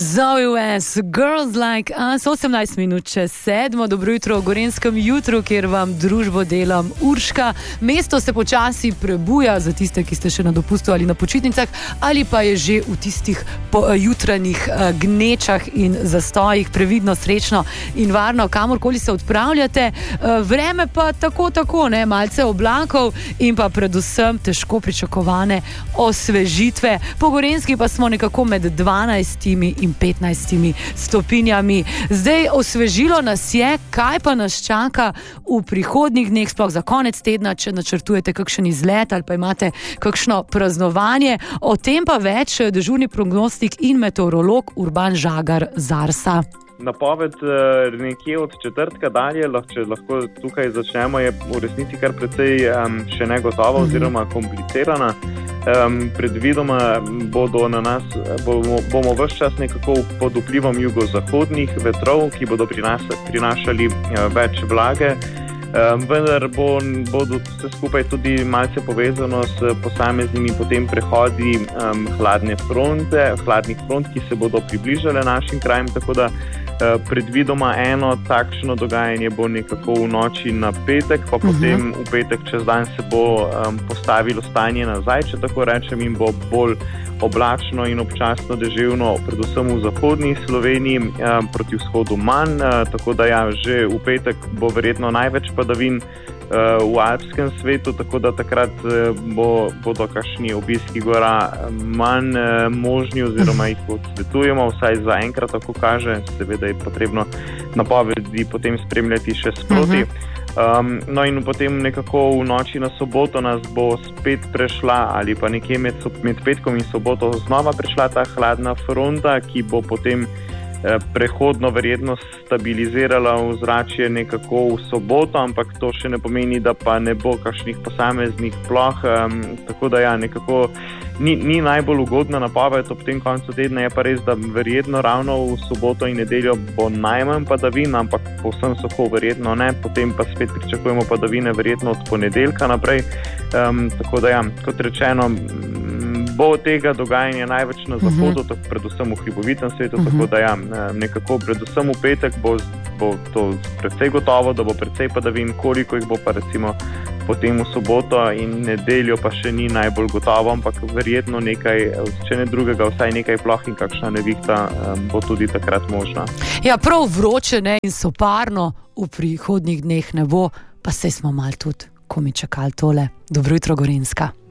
Zoe West, Girls Like Us, 18 minut čez 7. Dobro jutro v Gorenjskem jutru, kjer vam družbo delam Urška. Mesto se počasi prebuja za tiste, ki ste še na dopustu ali na počitnicah, ali pa je že v tistih jutranjih gnečah in zastojih. Previdno, srečno in varno, kamorkoli se odpravljate. Vreme pa tako, ne, malce oblakov in pa predvsem težko pričakovane osvežitve. Po Gorenjski pa smo nekako med 12 in 15 stopinjami. Zdaj osvežilo nas je, kaj pa nas čaka v prihodnjih dneh, sploh za konec tedna, če načrtujete kakšen izlet ali pa imate kakšno praznovanje. O tem pa več dežurni prognostik in meteorolog Urban Žagar z Arsa. Napoved nekje od četrtka dalje, če lahko tukaj začnemo, je v resnici kar precej še negotova oziroma komplicirana. Predvidoma bomo ves čas nekako pod vplivom jugozahodnih vetrov, ki bodo prinašali več vlage, vendar bodo vse skupaj tudi malce povezano s posameznimi potem prehodi hladnih front, ki se bodo približale našim krajem, tako da predvidoma eno takšno dogajanje bo nekako v noči na petek, pa potem v petek čez dan se bo postavilo stanje nazaj, če tako rečem, in bo bolj oblačno in občasno deževno, predvsem v zahodni Sloveniji, proti vzhodu manj, tako da ja, že v petek bo verjetno največ padavin v alpskem svetu, tako da takrat bodo kakšni obiski gora manj možni oziroma jih odsvetujemo, vsaj za enkrat tako kaže, seveda je potrebno napovedi potem spremljati še sproti. No in potem nekako v noči na soboto nas bo spet prešla ali pa nekje med petkom in soboto znova prešla ta hladna fronta, ki bo potem prehodno verjetno stabilizirala ozračje nekako v soboto, ampak to še ne pomeni, da pa ne bo kakšnih posameznih ploh, tako da ja, nekako ni najbolj ugodna napoved ob tem koncu tedna. Je pa res, da verjetno ravno v soboto in nedeljo bo najmanj padavin, ampak povsem suho verjetno ne, potem pa spet pričakujemo padavine verjetno od ponedeljka naprej, tako da ja, kot rečeno, bo tega dogajanja največ na zahodu, predvsem v hribovitem svetu, tako da ja, nekako predvsem v petek bo to precej gotovo, da bo precej padavin, koliko jih bo pa recimo potem v soboto in nedeljo pa še ni najbolj gotovo, ampak verjetno nekaj, če ne drugega, vsaj nekaj ploh in kakšna nevihta bo tudi takrat možna. Ja, prav vroče, ne, in soparno v prihodnjih dneh ne bo, pa saj smo malo tudi komi čakali tole. Dobro jutro, Gorenjska.